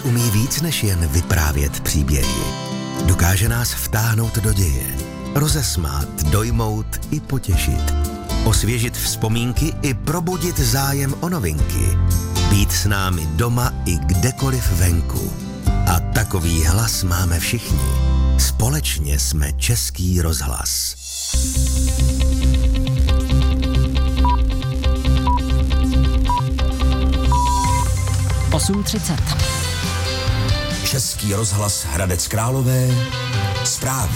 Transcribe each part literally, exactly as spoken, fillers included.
umí víc než jen vyprávět příběhy. Dokáže nás vtáhnout do děje, rozesmát, dojmout i potěšit, osvěžit vzpomínky i probudit zájem o novinky, být s námi doma i kdekoliv venku. A takový hlas máme všichni. Společně jsme Český rozhlas. osm třicet. Český rozhlas Hradec Králové. Zprávy.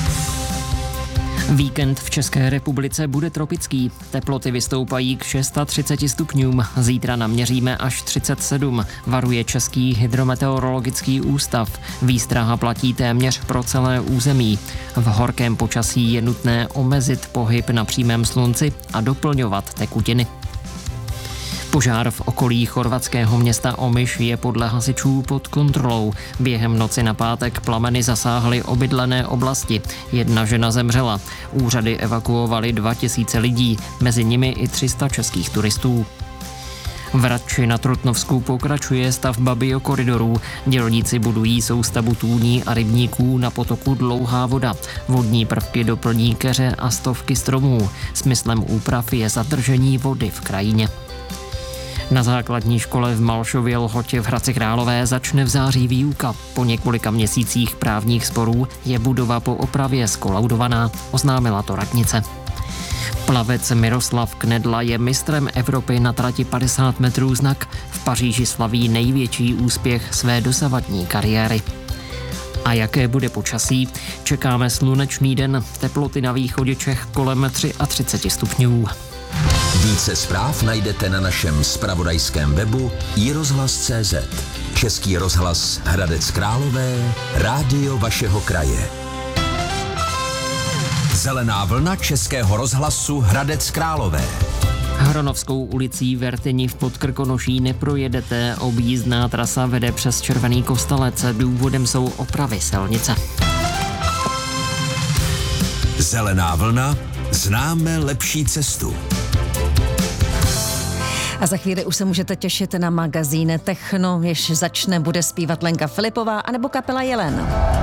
Víkend v České republice bude tropický. Teploty vystoupají k třiceti šesti stupňům. Zítra naměříme až třicet sedm, varuje Český hydrometeorologický ústav. Výstraha platí téměř pro celé území. V horkém počasí je nutné omezit pohyb na přímém slunci a doplňovat tekutiny. Požár v okolí chorvatského města Omiš je podle hasičů pod kontrolou. Během noci na pátek plameny zasáhly obydlené oblasti. Jedna žena zemřela. Úřady evakuovaly dva tisíce lidí, mezi nimi i tři sta českých turistů. V Radči na Trutnovsku pokračuje stavba biokoridorů. Dělníci budují soustavu tůní a rybníků na potoku Dlouhá voda. Vodní prvky doplní keře a stovky stromů. Smyslem úprav je zadržení vody v krajině. Na základní škole v Malšově Lhotě v Hradci Králové začne v září výuka. Po několika měsících právních sporů je budova po opravě zkolaudovaná, oznámila to radnice. Plavec Miroslav Knedla je mistrem Evropy na trati padesát metrů znak. V Paříži slaví největší úspěch své dosavadní kariéry. A jaké bude počasí? Čekáme slunečný den, teploty na východě Čech kolem třicet tři stupňů. Více zpráv najdete na našem zpravodajském webu i rozhlas tečka cé zet. Český rozhlas Hradec Králové, rádio vašeho kraje. Zelená vlna Českého rozhlasu Hradec Králové. Hronovskou ulicí Vertyni v Podkrkonoší neprojedete, objízdná trasa vede přes Červený Kostelec, důvodem jsou opravy silnice. Zelená vlna, známe lepší cestu. A za chvíli už se můžete těšit na magazín Techno, jež začne, bude zpívat Lenka Filipová anebo kapela Jelen.